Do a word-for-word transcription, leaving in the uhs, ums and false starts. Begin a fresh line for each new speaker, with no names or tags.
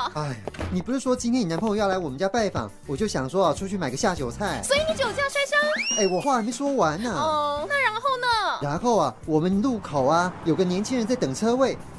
哎呀，你不是说今天你男朋友要来我们家拜访，我就想说啊，出去买个下酒菜。
所以你酒驾摔伤？
哎，我话还没说完呢。
哦，那然后呢？
然后啊，我们路口啊有个年轻人在等车位，